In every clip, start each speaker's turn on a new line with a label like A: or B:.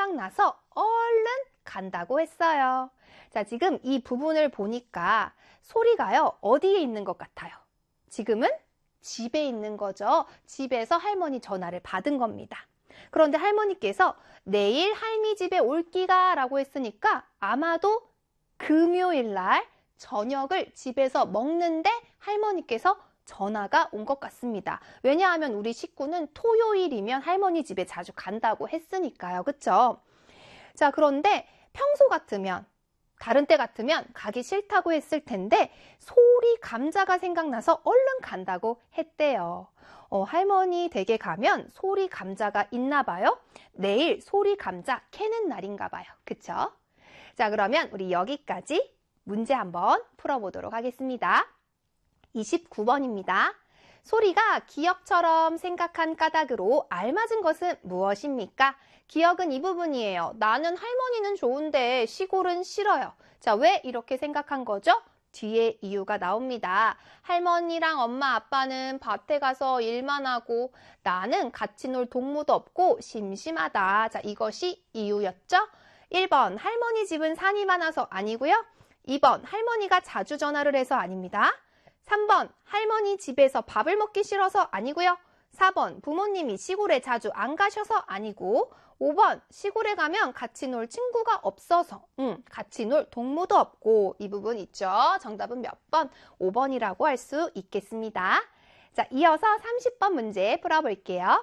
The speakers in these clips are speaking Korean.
A: 생각나서 얼른 간다고 했어요. 자, 지금 이 부분을 보니까 소리가요, 어디에 있는 것 같아요? 지금은 집에 있는 거죠. 집에서 할머니 전화를 받은 겁니다. 그런데 할머니께서 내일 할미 집에 올기가 라고 했으니까 아마도 금요일 날 저녁을 집에서 먹는데 할머니께서 전화가 온 것 같습니다. 왜냐하면 우리 식구는 토요일이면 할머니 집에 자주 간다고 했으니까요. 그쵸? 자, 그런데 평소 같으면, 다른 때 같으면 가기 싫다고 했을 텐데 소리 감자가 생각나서 얼른 간다고 했대요. 할머니 댁에 가면 소리 감자가 있나 봐요. 내일 소리 감자 캐는 날인가 봐요. 그쵸? 자, 그러면 우리 여기까지 문제 한번 풀어보도록 하겠습니다. 29번입니다. 소리가 기억처럼 생각한 까닭으로 알맞은 것은 무엇입니까? 기억은 이 부분이에요. 나는 할머니는 좋은데 시골은 싫어요. 자, 왜 이렇게 생각한 거죠? 뒤에 이유가 나옵니다. 할머니랑 엄마 아빠는 밭에 가서 일만 하고 나는 같이 놀 동무도 없고 심심하다. 자, 이것이 이유였죠? 1번 할머니 집은 산이 많아서 아니고요. 2번 할머니가 자주 전화를 해서 아닙니다. 3번 할머니 집에서 밥을 먹기 싫어서 아니고요. 4번 부모님이 시골에 자주 안 가셔서 아니고 5번 시골에 가면 같이 놀 친구가 없어서 같이 놀 동무도 없고 이 부분 있죠. 정답은 몇 번? 5번이라고 할 수 있겠습니다. 자, 이어서 30번 문제 풀어볼게요.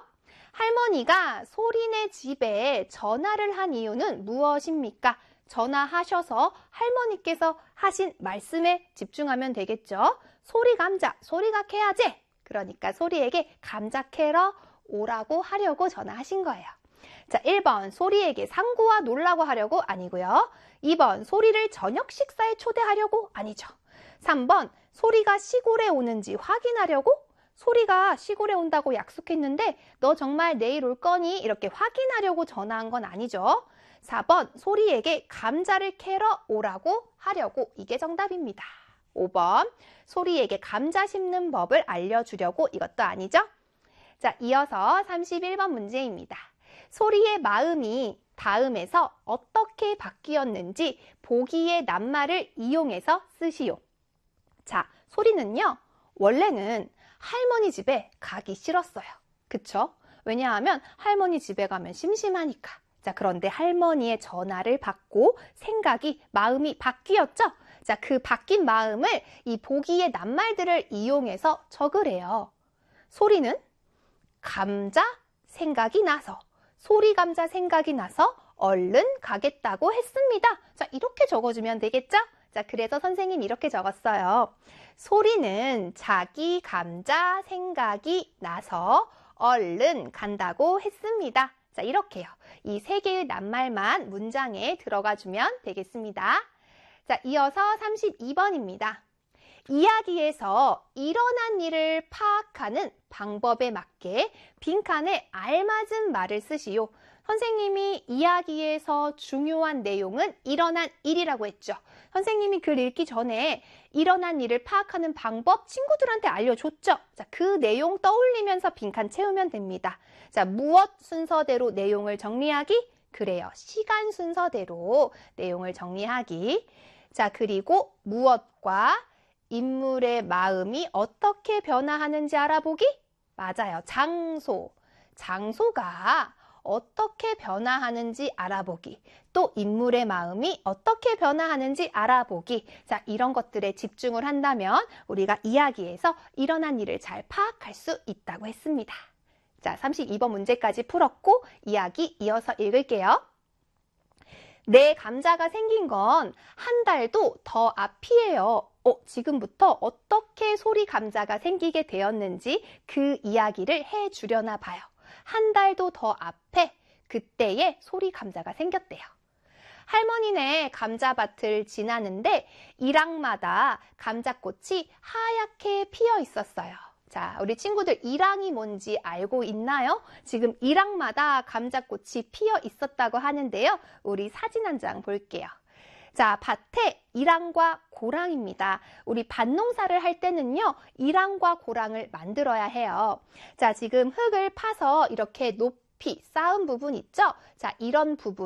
A: 할머니가 소리네 집에 전화를 한 이유는 무엇입니까? 전화하셔서 할머니께서 하신 말씀에 집중하면 되겠죠. 소리 감자, 소리가 캐야지. 그러니까 소리에게 감자 캐러 오라고 하려고 전화하신 거예요. 자, 1번 소리에게 상구와 놀라고 하려고 아니고요. 2번 소리를 저녁 식사에 초대하려고 아니죠. 3번 소리가 시골에 오는지 확인하려고? 소리가 시골에 온다고 약속했는데 너 정말 내일 올 거니? 이렇게 확인하려고 전화한 건 아니죠. 4번 소리에게 감자를 캐러 오라고 하려고. 이게 정답입니다. 5번 소리에게 감자 심는 법을 알려주려고. 이것도 아니죠. 자, 이어서 31번 문제입니다. 소리의 마음이 다음에서 어떻게 바뀌었는지 보기의 낱말을 이용해서 쓰시오. 자, 소리는요, 원래는 할머니 집에 가기 싫었어요. 그쵸? 왜냐하면 할머니 집에 가면 심심하니까. 자, 그런데 할머니의 전화를 받고 생각이, 마음이 바뀌었죠? 자, 그 바뀐 마음을 이 보기의 낱말들을 이용해서 적으래요. 소리는 감자 생각이 나서, 소리 감자 생각이 나서 얼른 가겠다고 했습니다. 자, 이렇게 적어주면 되겠죠? 자, 그래서 선생님 이렇게 적었어요. 소리는 자기 감자 생각이 나서 얼른 간다고 했습니다. 자, 이렇게요. 이 세 개의 낱말만 문장에 들어가주면 되겠습니다. 자, 이어서 32번입니다. 이야기에서 일어난 일을 파악하는 방법에 맞게 빈칸에 알맞은 말을 쓰시오. 선생님이 이야기에서 중요한 내용은 일어난 일이라고 했죠. 선생님이 글 읽기 전에 일어난 일을 파악하는 방법 친구들한테 알려줬죠. 자, 그 내용 떠올리면서 빈칸 채우면 됩니다. 자, 무엇 순서대로 내용을 정리하기? 그래요. 시간 순서대로 내용을 정리하기. 자, 그리고 무엇과 인물의 마음이 어떻게 변화하는지 알아보기? 맞아요. 장소. 장소가 어떻게 변화하는지 알아보기. 또 인물의 마음이 어떻게 변화하는지 알아보기. 자, 이런 것들에 집중을 한다면 우리가 이야기에서 일어난 일을 잘 파악할 수 있다고 했습니다. 자, 32번 문제까지 풀었고 이야기 이어서 읽을게요. 내 감자가 생긴 건 한 달도 더 앞이에요. 지금부터 어떻게 소리 감자가 생기게 되었는지 그 이야기를 해주려나 봐요. 한 달도 더 앞에 그때에 소리 감자가 생겼대요. 할머니네 감자밭을 지나는데 일항마다 감자꽃이 하얗게 피어 있었어요. 자, 우리 친구들 일항이 뭔지 알고 있나요? 지금 일항마다 감자꽃이 피어 있었다고 하는데요. 우리 사진 한 장 볼게요. 자, 밭에 일항과 고랑입니다. 우리 밭농사를 할 때는요, 일항과 고랑을 만들어야 해요. 자, 지금 흙을 파서 이렇게 높이 쌓은 부분 있죠? 자, 이런 부분.